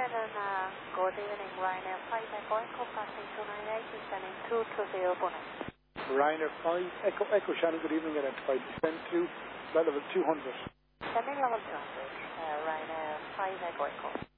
Brennan, good evening. Ryanair 5 Echo Echo passing 298 descending 220 Bunny. Ryanair 5 Echo Echo Shannon, good evening, identified descend to level 200. Descending level 200, Ryanair 5 Echo Echo.